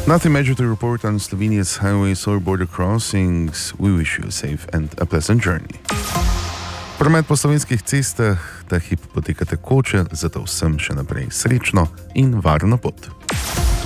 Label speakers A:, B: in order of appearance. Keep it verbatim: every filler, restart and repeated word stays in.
A: Nothing major to report on Slovenia's highways or border crossings. We wish you a safe and a pleasant journey. Promet po slovenskih cestah ta hip poteka tekoče, zato vsem še naprej srečno in varno pot.